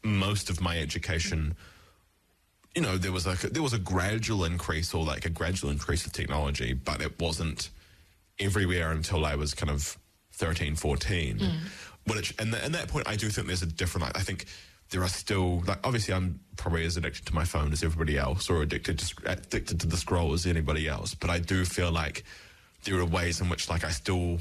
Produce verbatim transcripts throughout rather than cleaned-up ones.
most of my education, you know, there was like a, there was a gradual increase or like a gradual increase of technology, but it wasn't everywhere until I was kind of thirteen, fourteen. Mm. Which, and at that point, I do think there's a different, like, I think there are still, like, obviously I'm probably as addicted to my phone as everybody else, or addicted to, addicted to the scroll as anybody else, but I do feel like there are ways in which, like, I still,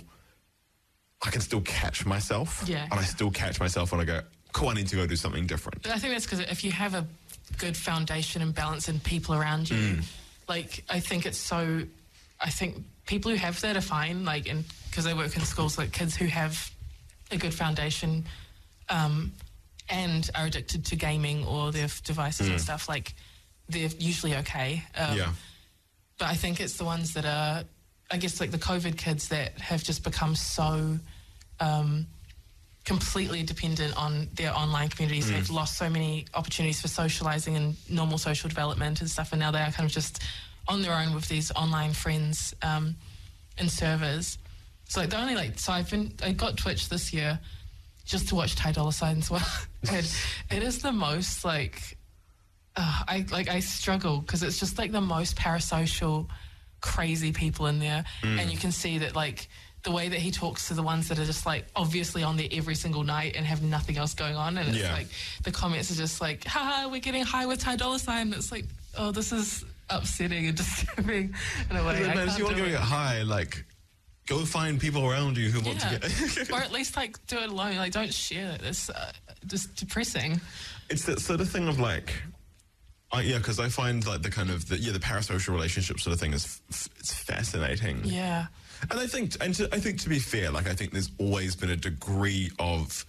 I can still catch myself. Yeah. And I still catch myself when I go, cool, I need to go do something different. But I think that's because if you have a good foundation and balance in people around you, mm. like, I think it's so, I think people who have that are fine, like, and because I work in schools, like, kids who have a good foundation um, and are addicted to gaming or their devices mm. and stuff, like, they're usually okay. Um, yeah. But I think it's the ones that are, I guess, like the COVID kids that have just become so um, completely dependent on their online communities. Mm. They've lost so many opportunities for socialising and normal social development and stuff, and now they are kind of just on their own with these online friends um, and servers. So like the only like so I've been I got Twitch this year just to watch Ty Dolla Sign as well. And it is the most like uh, I like I struggle because it's just like the most parasocial, crazy people in there, mm. and you can see that like the way that he talks to the ones that are just like obviously on there every single night and have nothing else going on, and it's yeah. like the comments are just like, haha, we're getting high with Ty Dolla Sign. It's like, oh, this is upsetting and disturbing in a way. Man, if you want to get high, like, go find people around you who want yeah. to get... or at least, like, do it alone. Like, don't share it. It's uh, just depressing. It's that sort of thing of, like... I, yeah, because I find, like, the kind of... The, yeah, the parasocial relationship sort of thing is f- it's fascinating. Yeah. And I think... And to, I think, to be fair, like, I think there's always been a degree of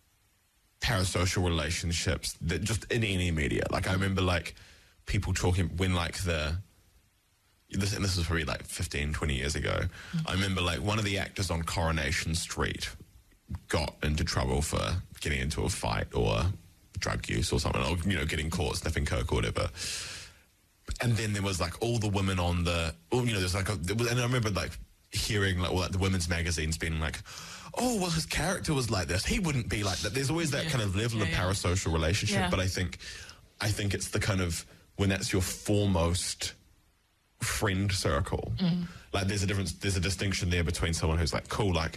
parasocial relationships that just in any media. Like, I remember, like, people talking... When, like, the... This, and this was probably like fifteen, twenty years ago. Mm-hmm. I remember like one of the actors on Coronation Street got into trouble for getting into a fight or drug use or something, or, you know, getting caught sniffing coke or whatever. And then there was like all the women on the, oh, you know, there's like, a, there was, and I remember like hearing like all like the women's magazines being like, oh, well, his character was like this. He wouldn't be like that. There's always that yeah. kind of level yeah, of yeah. parasocial relationship. Yeah. But I think, I think it's the kind of, when that's your foremost friend circle, mm. like there's a difference, there's a distinction there between someone who's like, cool, like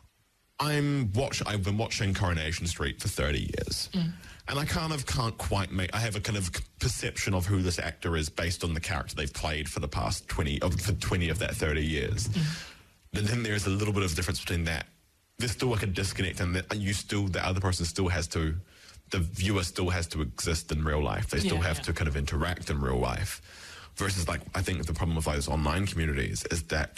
I'm watch I've been watching Coronation Street for thirty years, mm. and I kind of can't quite make, I have a kind of perception of who this actor is based on the character they've played for the past twenty of for twenty of that thirty years. Mm. And then there's a little bit of difference between that. There's still like a disconnect, and that you still, the other person still has to, the viewer still has to exist in real life. They still yeah, have yeah. to kind of interact in real life. Versus, like, I think the problem with those online communities is that,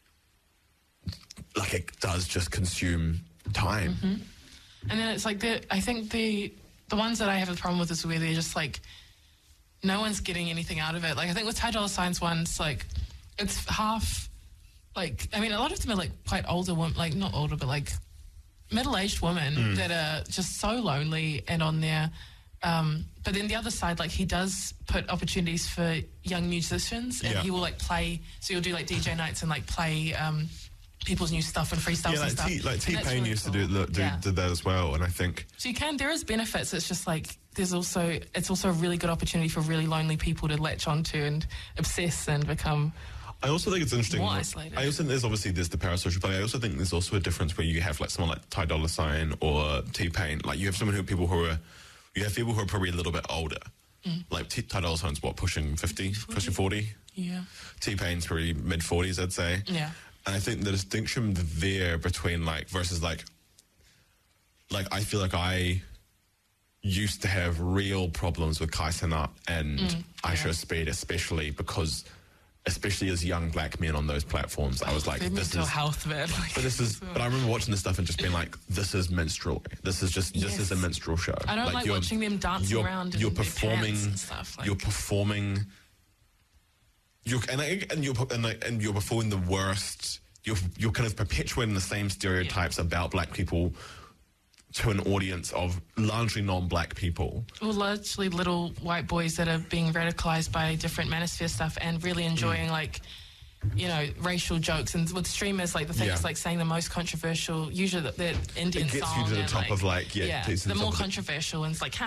like, it does just consume time. Mm-hmm. And then it's like, the, I think the the ones that I have a problem with is where they're just, like, no one's getting anything out of it. Like, I think with Ty Dolla Sign's ones, like, it's half, like, I mean, a lot of them are, like, quite older women, like, not older, but, like, middle-aged women mm. that are just so lonely and on there. Um, but then the other side, like, he does put opportunities for young musicians, and yeah. he will like play. So you'll do like D J nights and like play um, people's new stuff and freestyles yeah, like and stuff. T, like T-Pain really used cool. to do, do, yeah. do that as well, and I think so you can. There is benefits. It's just like there's also it's also a really good opportunity for really lonely people to latch onto and obsess and become. I also think it's interesting. More isolated. I also think there's obviously there's the parasocial, but I also think there's also a difference where you have like someone like Ty Dolla Sign or T-Pain. Like you have someone who people who are. You have people who are probably a little bit older. Mm. Like T- Ty Dolla Sign's what, pushing fifty, forty? Pushing forty? Yeah. T-Pain's probably mid-forties, I'd say. Yeah. And I think the distinction there between like, versus like, like I feel like I used to have real problems with Kai Cenat and mm, Aisha yeah. Speed, especially because, especially as young black men on those platforms, I was like, Their this mental is health, man. Like, but this is. But I remember watching this stuff and just being like, this is minstrel. This is just. Yes. This is a minstrel show. I don't like, like watching them dancing you're, around. You're in performing. Their and stuff. Like. You're performing. You're and and you're and, and you're performing the worst. You're you're kind of perpetuating the same stereotypes yeah. about black people to an audience of largely non-black people. Well, largely little white boys that are being radicalized by different manosphere stuff and really enjoying mm. like. You know, racial jokes, and with streamers, like the thing yeah. is like saying the most controversial, usually the, the Indian it gets song. you to the and, top like, of like, yeah, yeah the more controversial, and it's like,